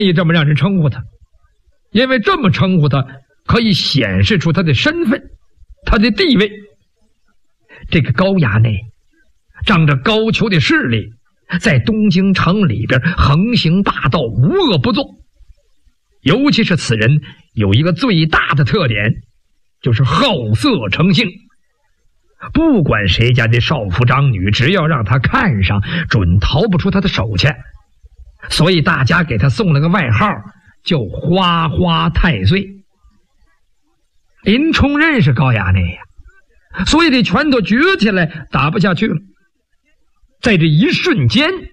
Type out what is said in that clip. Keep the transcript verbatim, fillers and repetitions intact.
意这么让人称呼他，因为这么称呼他可以显示出他的身份，他的地位。这个高衙内仗着高俅的势力，在东京城里边横行霸道，无恶不作。尤其是此人有一个最大的特点，就是好色成性。不管谁家的少妇张女，只要让他看上，准逃不出他的手去。所以大家给他送了个外号，叫花花太岁。林冲认识高衙内呀，所以这拳头举起来打不下去了。在这一瞬间，